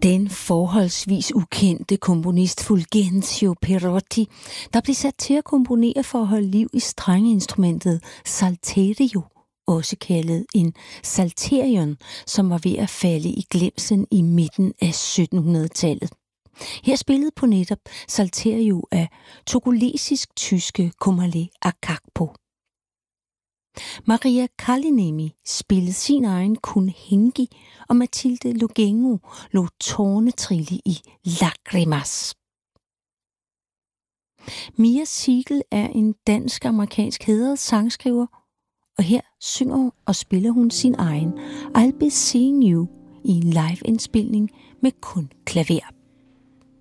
Den forholdsvis ukendte komponist Fulgencio Perotti, der blev sat til at komponere for at holde liv i strengeinstrumentet salterio, også kaldet en salterion, som var ved at falde i glemslen i midten af 1700-tallet. Her spillede på netop salterio af togolesisk-tyske Komale Akakpo. Maria Kaliniemi spillede sin egen Kunhengi, og Mathilde Lugengo lå tårnetrille i Lagrimas. Mia Siegel er en dansk-amerikansk hædret sangskriver, og her synger og spiller hun sin egen I'll Be Seeing You i en live-indspilning med kun klaver.